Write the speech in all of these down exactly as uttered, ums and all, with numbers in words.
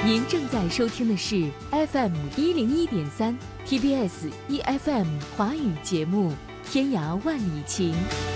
您正在收听的是 F M 一零一点三 T B S E F M 华语节目《天涯万里情》。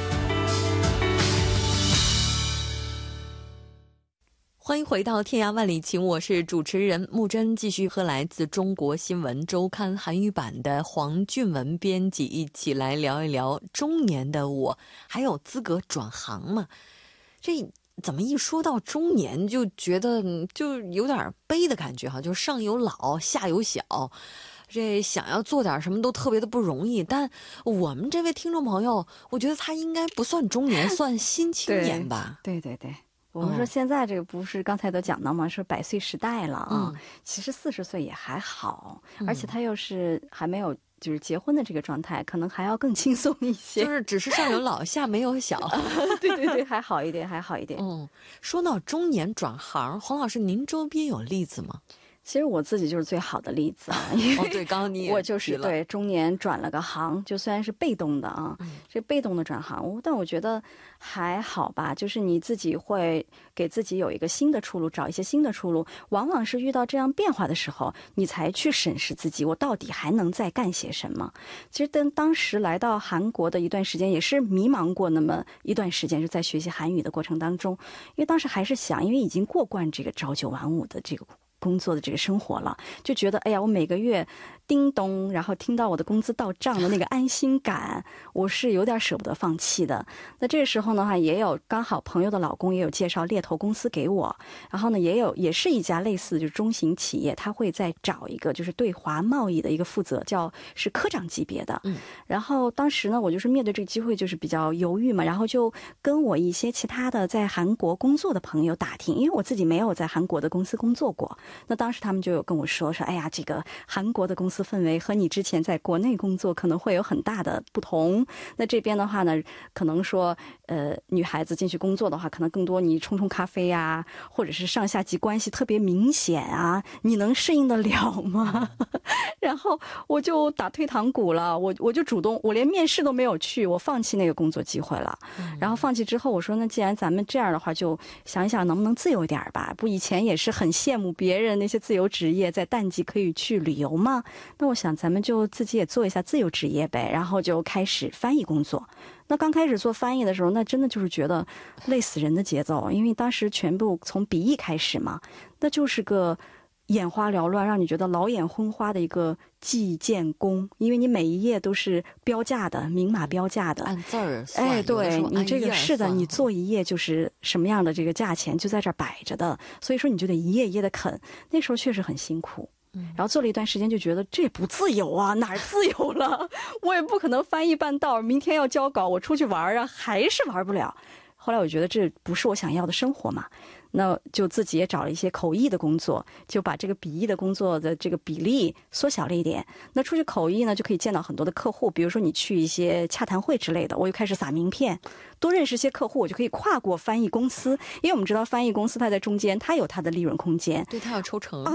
欢迎回到《天涯万里情》，我是主持人木真，继续和来自中国新闻周刊韩语版的黄俊文编辑一起来聊一聊中年的我还有资格转行吗？这怎么一说到中年就觉得就有点悲的感觉哈，就上有老下有小，这想要做点什么都特别的不容易。但我们这位听众朋友，我觉得他应该不算中年，算新青年吧。 对对对对，我们说现在这个不是刚才都讲到吗？是百岁时代了啊、嗯，其实四十岁也还好，而且他又是还没有就是结婚的这个状态，可能还要更轻松一些， 就是只是上有老下没有小。 对对对，还好一点，还好一点。 嗯，说到中年转行，黄老师，您周边有例子吗？ 其实我自己就是最好的例子啊，因为哦，对，刚刚你也我就是对中年转了个行，就虽然是被动的啊，嗯、这被动的转行，但我觉得还好吧。就是你自己会给自己有一个新的出路，找一些新的出路。往往是遇到这样变化的时候，你才去审视自己，我到底还能再干些什么。其实当当时来到韩国的一段时间，也是迷茫过那么一段时间，就在学习韩语的过程当中，因为当时还是想，因为已经过惯这个朝九晚五的这个工作的这个生活了，就觉得哎呀，我每个月叮咚，然后听到我的工资到账的那个安心感，我是有点舍不得放弃的。那这个时候的话，也有刚好朋友的老公也有介绍猎头公司给我，然后呢，也有也是一家类似就是中型企业，他会再找一个就是对华贸易的一个负责，叫是科长级别的。嗯，然后当时呢，我就是面对这个机会就是比较犹豫嘛，然后就跟我一些其他的在韩国工作的朋友打听，因为我自己没有在韩国的公司工作过。那当时他们就有跟我说说，哎呀，这个韩国的公司氛围和你之前在国内工作可能会有很大的不同。那这边的话呢，可能说，呃，女孩子进去工作的话，可能更多你冲冲咖啡啊，或者是上下级关系特别明显啊，你能适应得了吗？然后我就打退堂鼓了，我我就主动，我连面试都没有去，我放弃那个工作机会了。嗯、然后放弃之后，我说那既然咱们这样的话，就想一想能不能自由一点吧。不，以前也是很羡慕别人那些自由职业，在淡季可以去旅游嘛。那我想咱们就自己也做一下自由职业呗，然后就开始翻译工作。那刚开始做翻译的时候，那真的就是觉得累死人的节奏，因为当时全部从笔译开始嘛，那就是个眼花缭乱，让你觉得老眼昏花的一个计件工，因为你每一页都是标价的，明码标价的， 按字儿算。 哎，对，你这个是的， 你做一页就是什么样的这个价钱就在这儿摆着的，所以说你就得一页一页的啃，那时候确实很辛苦。然后做了一段时间就觉得这也不自由啊，哪儿自由了？我也不可能翻译半道，明天要交稿，我出去玩啊，还是玩不了。后来我觉得这不是我想要的生活嘛，那就自己也找了一些口译的工作，就把这个笔译的工作的这个比例缩小了一点。那出去口译呢，就可以见到很多的客户，比如说你去一些洽谈会之类的，我就开始撒名片，多认识一些客户，我就可以跨过翻译公司，因为我们知道翻译公司它在中间，它有它的利润空间， 对，它要抽成啊，